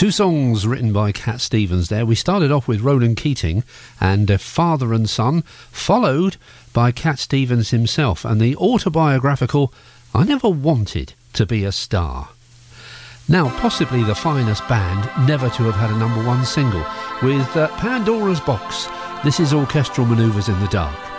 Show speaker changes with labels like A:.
A: Two songs written by Cat Stevens there. We started off with Ronan Keating and Father and Son, followed by Cat Stevens himself and the autobiographical I Never Wanted to Be a Star. Now, possibly the finest band never to have had a number one single, with Pandora's Box. This is Orchestral Manoeuvres in the Dark.